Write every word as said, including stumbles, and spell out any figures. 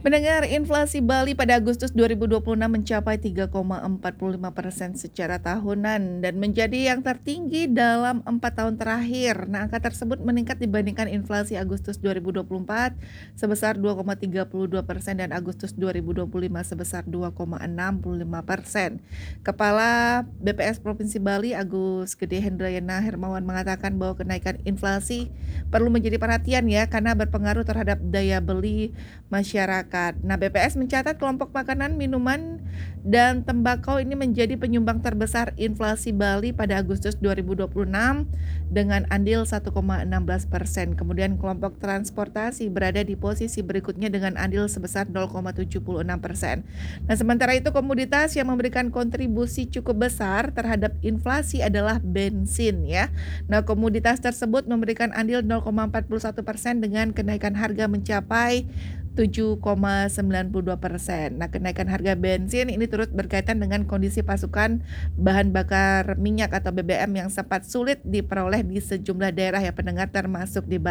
Mendengar inflasi Bali pada Agustus dua ribu dua puluh enam mencapai tiga koma empat puluh lima persen secara tahunan dan menjadi yang tertinggi dalam empat tahun terakhir. Nah, angka tersebut meningkat dibandingkan inflasi Agustus dua ribu dua puluh empat sebesar dua koma tiga puluh dua persen dan Agustus dua ribu dua puluh lima sebesar dua koma enam puluh lima persen. Kepala B P S Provinsi Bali Agus Gede Hendrayana Hermawan mengatakan bahwa kenaikan inflasi perlu menjadi perhatian ya karena berpengaruh terhadap daya beli masyarakat. Nah, B P S mencatat kelompok makanan, minuman, dan tembakau ini menjadi penyumbang terbesar inflasi Bali pada Agustus dua ribu dua puluh enam dengan andil satu koma satu enam persen. Kemudian kelompok transportasi berada di posisi berikutnya dengan andil sebesar nol koma tujuh enam persen. Nah, sementara itu komoditas yang memberikan kontribusi cukup besar terhadap inflasi adalah bensin ya. Nah, komoditas tersebut memberikan andil nol koma empat satu persen dengan kenaikan harga mencapai tujuh koma sembilan dua persen. Nah, kenaikan harga bensin ini turut berkaitan dengan kondisi pasokan bahan bakar minyak atau B B M yang sempat sulit diperoleh di sejumlah daerah ya pendengar termasuk di Bali.